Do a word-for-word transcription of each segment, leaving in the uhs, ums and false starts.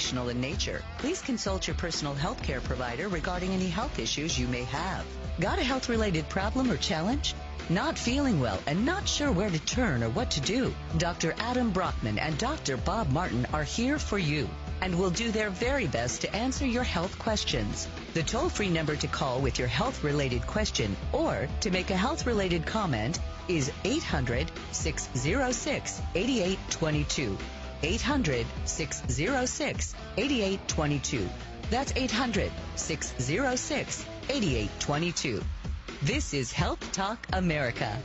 informational in nature. Please consult your personal health care provider regarding any health issues you may have. Got a health-related problem or challenge? Not feeling well and not sure where to turn or what to do? Doctor Adam Brockman and Doctor Bob Martin are here for you and will do their very best to answer your health questions. The toll-free number to call with your health-related question or to make a health-related comment is eight hundred, six oh six, eight eight two two. eight hundred, six oh six, eight eight two two. That's eight hundred, six oh six, eight eight two two. This is Health Talk America.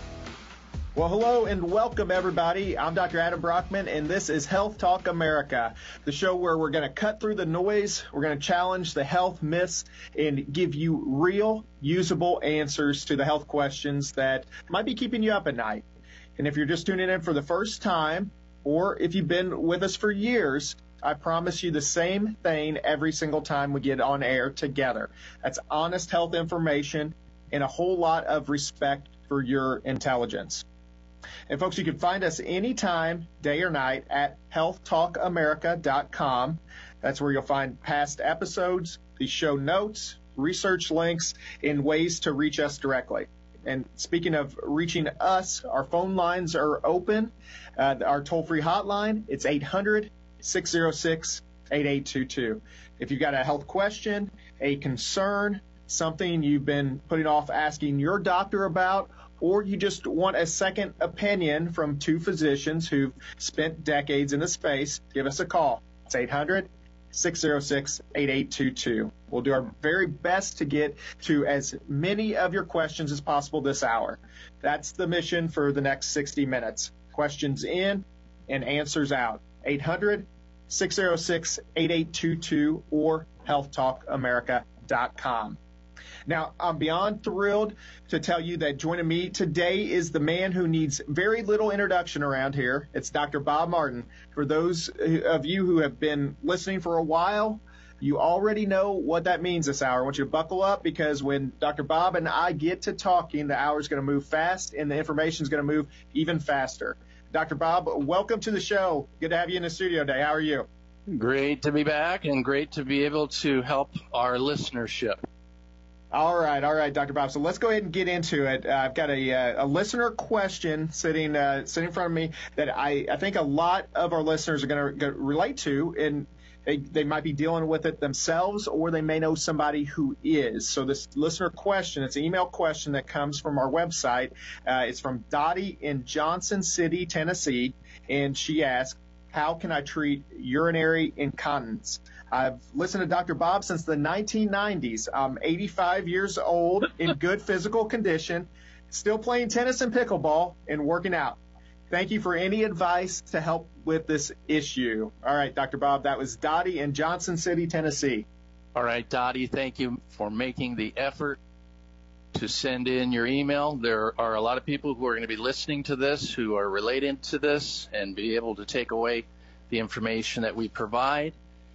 Well, hello and welcome, everybody. I'm Doctor Adam Brockman, and this is Health Talk America, the show where we're going to cut through the noise, we're going to challenge the health myths, and give you real, usable answers to the health questions that might be keeping you up at night. And if you're just tuning in for the first time, or if you've been with us for years, I promise you the same thing every single time we get on air together. That's honest health information and a whole lot of respect for your intelligence. And folks, you can find us anytime, day or night, at health talk america dot com. That's where you'll find past episodes, the show notes, research links, and ways to reach us directly. And speaking of reaching us, our phone lines are open. Uh, our toll-free hotline, it's eight hundred, six oh six, eight eight two two. If you've got a health question, a concern, something you've been putting off asking your doctor about, or you just want a second opinion from two physicians who've spent decades in the space, give us a call. It's eight hundred, six oh six, eight eight two two. We'll do our very best to get to as many of your questions as possible this hour. That's the mission for the next sixty minutes. Questions in and answers out. eight hundred, six oh six, eight eight two two or health talk america dot com. Now, I'm beyond thrilled to tell you that joining me today is the man who needs very little introduction around here. It's Doctor Bob Martin. For those of you who have been listening for a while, you already know what that means this hour. I want you to buckle up because when Doctor Bob and I get to talking, the hour is going to move fast and the information is going to move even faster. Doctor Bob, welcome to the show. Good to have you in the studio today. How are you? Great to be back and great to be able to help our listenership. All right, all right, Doctor Bob. So let's go ahead and get into it. Uh, I've got a, uh, a listener question sitting uh, sitting in front of me that I, I think a lot of our listeners are going to relate to, and they, they might be dealing with it themselves or they may know somebody who is. So this listener question, it's an email question that comes from our website. Uh, it's from Dottie in Johnson City, Tennessee, and she asks, how can I treat urinary incontinence? I've listened to Doctor Bob since the nineteen nineties. I'm eighty-five years old, in good physical condition, still playing tennis and pickleball, and working out. Thank you for any advice to help with this issue. All right, Doctor Bob, that was Dottie in Johnson City, Tennessee. All right, Dottie, thank you for making the effort to send in your email. There are a lot of people who are going to be listening to this, who are related to this, and be able to take away the information that we provide.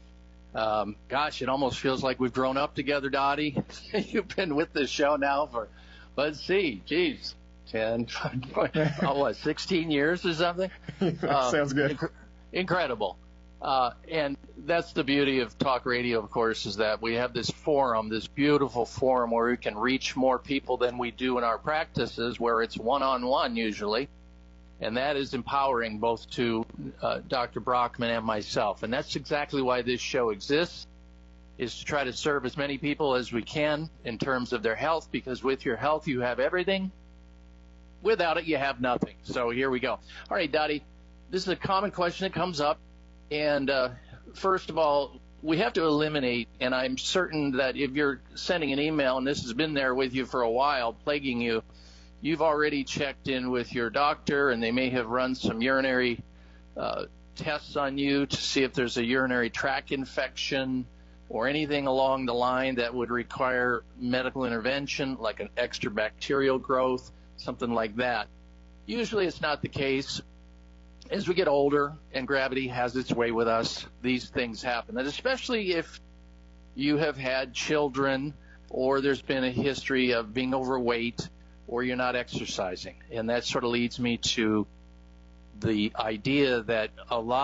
Um, gosh, it almost feels like we've grown up together, Dottie. You've been with this show now for, let's see, geez, ten, oh, what, sixteen years or something? uh, Sounds good. Inc- incredible. Uh, and that's the beauty of talk radio, of course, is that we have this forum, this beautiful forum where we can reach more people than we do in our practices, where it's one-on-one usually. And that is empowering both to uh, Doctor Brockman and myself. And that's exactly why this show exists, is to try to serve as many people as we can in terms of their health, because with your health, you have everything. Without it, you have nothing. So here we go. All right, Dottie, this is a common question that comes up. And uh, first of all, we have to eliminate, and I'm certain that if you're sending an email and this has been there with you for a while, plaguing you, you've already checked in with your doctor, and they may have run some urinary uh, tests on you to see if there's a urinary tract infection or anything along the line that would require medical intervention, like an extra bacterial growth, something like that. Usually it's not the case. As we get older and gravity has its way with us, these things happen. And especially if you have had children or there's been a history of being overweight, or you're not exercising. And that sort of leads me to the idea that a lot